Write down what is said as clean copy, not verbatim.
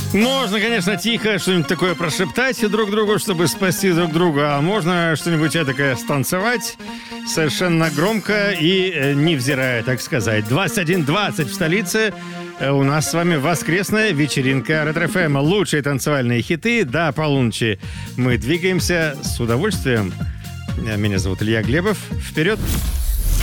Можно, конечно, тихо что-нибудь такое прошептать друг другу, чтобы спасти друг друга, а можно что-нибудь такое станцевать совершенно громко и невзирая, так сказать. 21:20 в столице. У нас с вами воскресная вечеринка Ретро-ФМ. Лучшие танцевальные хиты до полуночи. Мы двигаемся с удовольствием. Меня зовут Илья Глебов. Вперед!